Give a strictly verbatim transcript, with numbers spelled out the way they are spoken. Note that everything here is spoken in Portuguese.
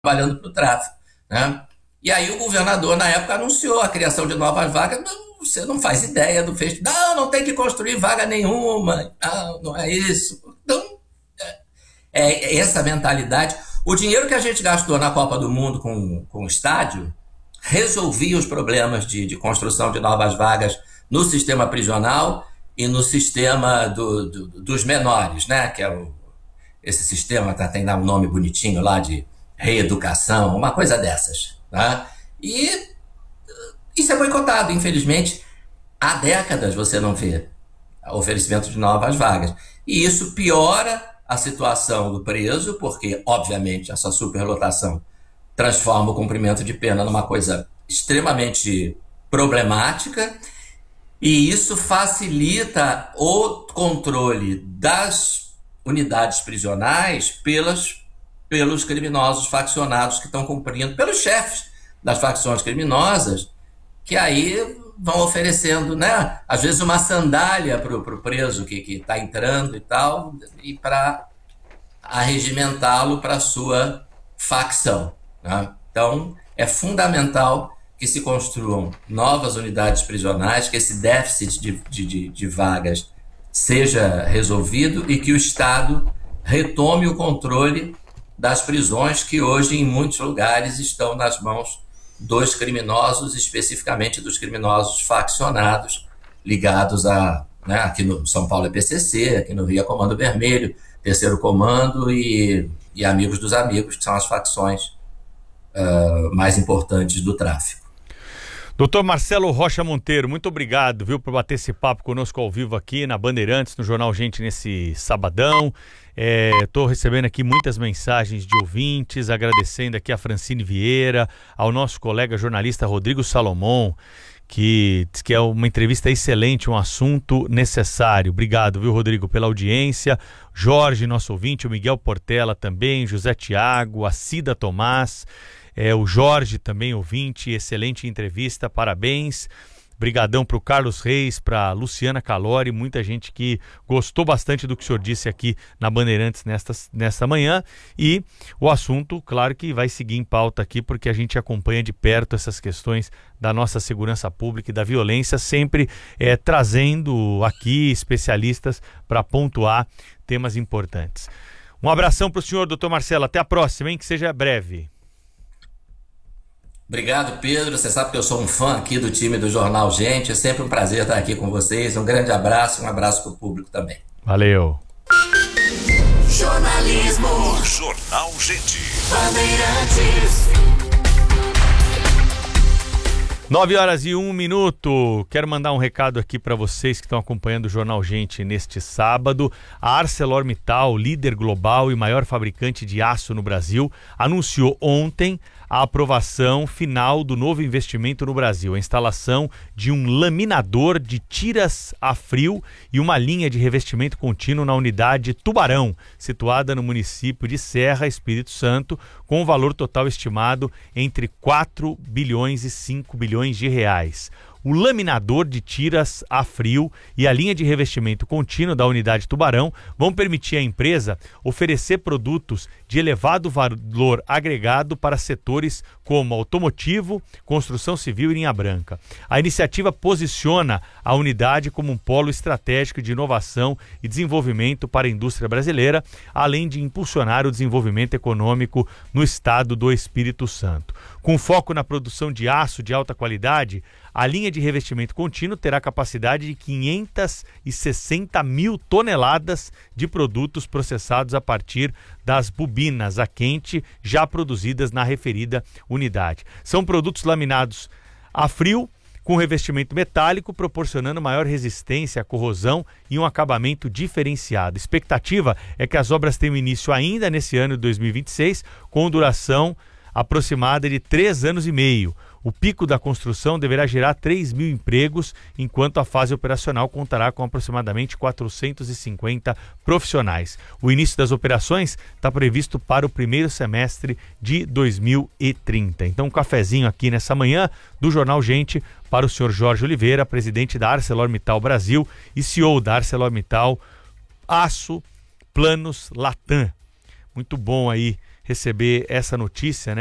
trabalhando para o tráfico, né? E aí o governador, na época, anunciou a criação de novas vagas. Não, você não faz ideia do festival. Não, não tem que construir vaga nenhuma. Não, não é isso. Então, é, é essa mentalidade. O dinheiro que a gente gastou na Copa do Mundo com, com o estádio resolvia os problemas de, de construção de novas vagas no sistema prisional e no sistema do, do, dos menores, né? Que é o, esse sistema tá, tem um nome bonitinho lá de reeducação, uma coisa dessas, né? E isso é boicotado, infelizmente. Há décadas você não vê oferecimento de novas vagas. E isso piora a situação do preso, porque, obviamente, essa superlotação transforma o cumprimento de pena numa coisa extremamente problemática, e isso facilita o controle das unidades prisionais pelas, pelos criminosos faccionados que estão cumprindo, pelos chefes das facções criminosas, que aí vão oferecendo, né, às vezes uma sandália para o preso que está entrando e tal, e para arregimentá-lo para a sua facção, né? Então, é fundamental que se construam novas unidades prisionais, que esse déficit de, de, de vagas seja resolvido e que o Estado retome o controle das prisões que hoje, em muitos lugares, estão nas mãos dos criminosos, especificamente dos criminosos faccionados, ligados a, né, aqui no São Paulo é P C C, aqui no Rio é Comando Vermelho, Terceiro Comando e, e Amigos dos Amigos, que são as facções uh, mais importantes do tráfico. Doutor Marcelo Rocha Monteiro, muito obrigado, viu, por bater esse papo conosco ao vivo aqui na Bandeirantes, no Jornal Gente, nesse sabadão. Estou é, recebendo aqui muitas mensagens de ouvintes, agradecendo aqui a Francine Vieira, ao nosso colega jornalista Rodrigo Salomão, que diz que é uma entrevista excelente, um assunto necessário. Obrigado, viu, Rodrigo, pela audiência. Jorge, nosso ouvinte, o Miguel Portela também, José Tiago, a Cida Tomás, é, o Jorge também, ouvinte, excelente entrevista, parabéns. Brigadão para o Carlos Reis, para a Luciana Calori, muita gente que gostou bastante do que o senhor disse aqui na Bandeirantes nesta, nesta manhã. E o assunto, claro que vai seguir em pauta aqui, porque a gente acompanha de perto essas questões da nossa segurança pública e da violência, sempre é, trazendo aqui especialistas para pontuar temas importantes. Um abração para o senhor, doutor Marcelo. Até a próxima, hein? Que seja breve. Obrigado, Pedro. Você sabe que eu sou um fã aqui do time do Jornal Gente. É sempre um prazer estar aqui com vocês. Um grande abraço, um abraço para o público também. Valeu. Jornalismo. Jornal Gente. Bandeirantes. Nove horas e um minuto. Quero mandar um recado aqui para vocês que estão acompanhando o Jornal Gente neste sábado. A ArcelorMittal, líder global e maior fabricante de aço no Brasil, anunciou ontem a aprovação final do novo investimento no Brasil, a instalação de um laminador de tiras a frio e uma linha de revestimento contínuo na unidade Tubarão, situada no município de Serra, Espírito Santo, com um valor total estimado entre quatro bilhões e cinco bilhões de reais. O laminador de tiras a frio e a linha de revestimento contínuo da unidade Tubarão vão permitir à empresa oferecer produtos de elevado valor agregado para setores como automotivo, construção civil e linha branca. A iniciativa posiciona a unidade como um polo estratégico de inovação e desenvolvimento para a indústria brasileira, além de impulsionar o desenvolvimento econômico no estado do Espírito Santo. Com foco na produção de aço de alta qualidade, a linha de revestimento contínuo terá capacidade de quinhentas e sessenta mil toneladas de produtos processados a partir das bobinas a quente já produzidas na referida unidade. São produtos laminados a frio, com revestimento metálico, proporcionando maior resistência à corrosão e um acabamento diferenciado. A expectativa é que as obras tenham início ainda nesse ano de dois mil e vinte e seis, com duração aproximada de três anos e meio. O pico da construção deverá gerar três mil empregos, enquanto a fase operacional contará com aproximadamente quatrocentos e cinquenta profissionais. O início das operações está previsto para o primeiro semestre de dois mil e trinta. Então, um cafezinho aqui nessa manhã do Jornal Gente para o senhor Jorge Oliveira, presidente da ArcelorMittal Brasil e C E O da ArcelorMittal Aço Planos Latam. Muito bom aí receber essa notícia, né?